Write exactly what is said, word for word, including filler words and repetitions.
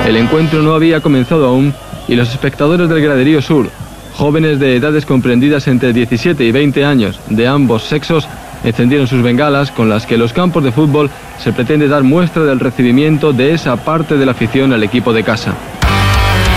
El encuentro no había comenzado aún y los espectadores del graderío sur, jóvenes de edades comprendidas entre diecisiete y veinte años, de ambos sexos, encendieron sus bengalas con las que en los campos de fútbol se pretende dar muestra del recibimiento de esa parte de la afición al equipo de casa.